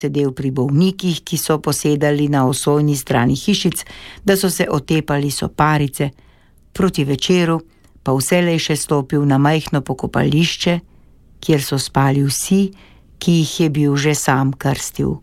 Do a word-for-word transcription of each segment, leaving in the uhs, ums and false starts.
sedel pri bolnikih, ki so posedali na osojni strani hišic, da so se otepali soparice, proti večeru pa vselej še stopil na majhno pokopališče, kjer so spali vsi, ki jih je bil že sam krstil.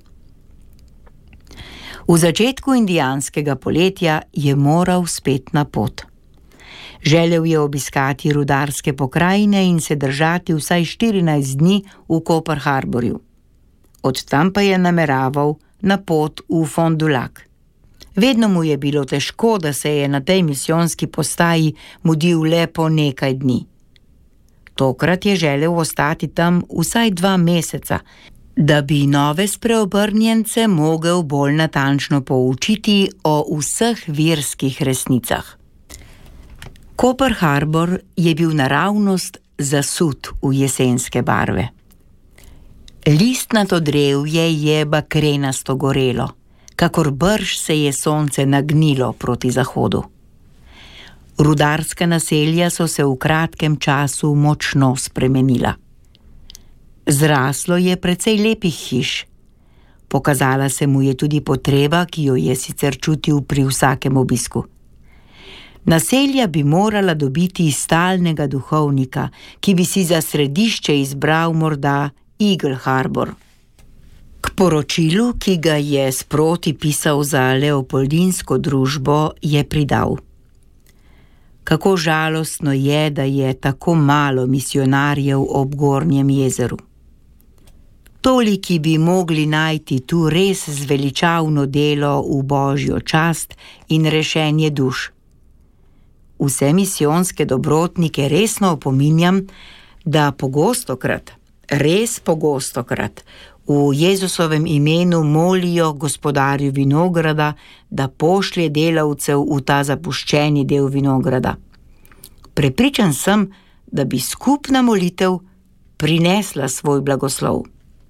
V začetku indijanskega poletja je moral spet na pot. Želel je obiskati rudarske pokrajine in se držati vsaj štirinajst dni v Copper Harborju. Od tam pa je nameraval na pot v Fond du Lac. Vedno mu je bilo težko, da se je na tej misijonski postaji mudil le po nekaj dni. Tokrat je želel ostati tam vsaj dva meseca, da bi nove spreobrnjence mogel bolj natančno poučiti o vseh verskih resnicah. Copper Harbor je bil naravnost zasut v jesenske barve. Listnato drevje je bakrenasto gorelo, kakor brž se je sonce nagnilo proti zahodu. Rudarska naselja so se v kratkem času močno spremenila. Zraslo je precej lepih hiš. Pokazala se mu je tudi potreba, ki jo je sicer čutil pri vsakem obisku. Naselja bi morala dobiti stalnega duhovnika, ki bi si za središče izbral morda Eagle Harbor. K poročilu, ki ga je sproti pisal za Leopoldinsko družbo, je pridal: Kako žalostno je, da je tako malo misionarjev ob Gornjem jezeru. Toliki bi mogli najti tu res zveličavno delo v božjo čast in rešenje duš. Vse misijonske dobrotnike resno opominjam, da pogostokrat, res pogostokrat, v Jezusovem imenu molijo gospodarju vinograda, da pošlje delavcev v ta zapuščeni del vinograda. Prepričan sem, da bi skupna molitev prinesla svoj blagoslov.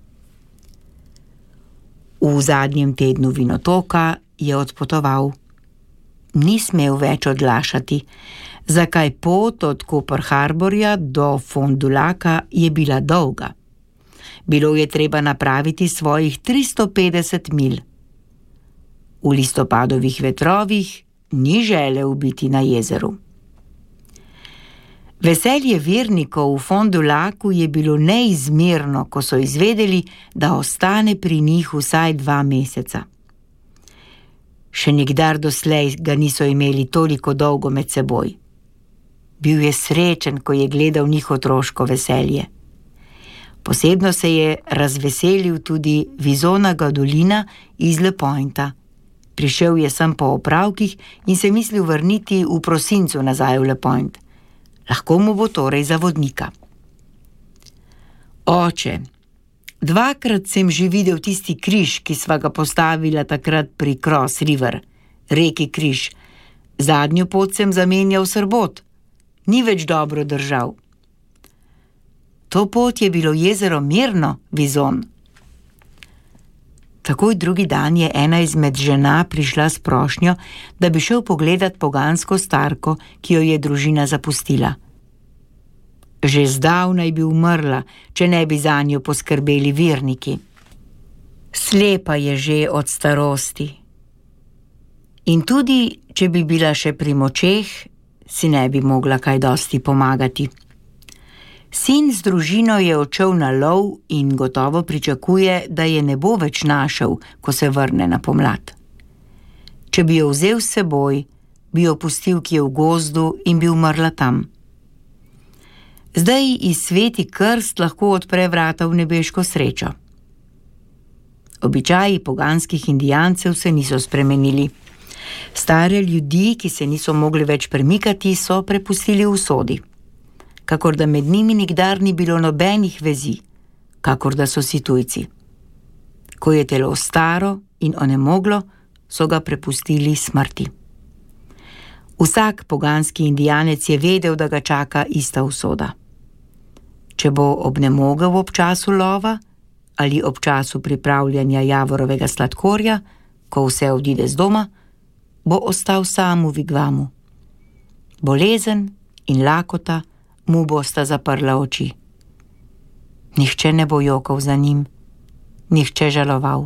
V zadnjem tednu vinotoka je odpotoval. Ni smel več odlašati, zakaj pot od Copper Harborja do Fond du Laca je bila dolga. Bilo je treba napraviti svojih tristo petdeset milj. V listopadovih vetrovih ni želel biti na jezeru. Veselje vernikov v Fond du Lacu je bilo neizmerno, ko so izvedeli, da ostane pri njih vsaj dva meseca. Še nikdar doslej ga niso imeli toliko dolgo med seboj. Bil je srečen, ko je gledal njih otroško veselje. Posebno se je razveselil tudi Vizona Gadolina iz Le Pointa. Prišel je sem po opravkih in se mislil vrniti v prosincu nazaj v Le Point. Lahko mu bo torej za vodnika. Oče, dvakrat sem že videl tisti križ, ki sva ga postavila takrat pri Cross River, reki Križ. Zadnjo pot sem zamenjal srbot. Ni več dobro držal. To pot je bilo jezero mirno, Vizon. Takoj drugi dan je ena izmed žena prišla s prošnjo, da bi šel pogledat pogansko starko, ki jo je družina zapustila. Že zdavnaj bi umrla, če ne bi zanjo poskrbeli verniki. Slepa je že od starosti. In tudi, če bi bila še pri močeh, si ne bi mogla kaj dosti pomagati. Sin z družino je odšel na lov in gotovo pričakuje, da je ne bo več našel, ko se vrne na pomlad. Če bi jo vzel s seboj, bi jo pustil kje v gozdu in bi umrla tam. Zdaj iz sveti krst lahko odpre vrata v nebeško srečo. Običaji poganskih indijancev se niso spremenili. Stare ljudi, ki se niso mogli več premikati, so prepustili usodi. Kakor da med njimi nikdar ni bilo nobenih vezi, kakor da so si tujci. Ko je telo staro in onemoglo, so ga prepustili smrti. Vsak poganski indijanec je vedel, da ga čaka ista usoda. Če bo obnemogel ob času lova ali ob času pripravljanja javorovega sladkorja, ko vse odide z doma, bo ostal sam v vigvamu. Bolezen in lakota mu bosta zaprla oči. Nihče ne bo jokal za njim, nihče žaloval.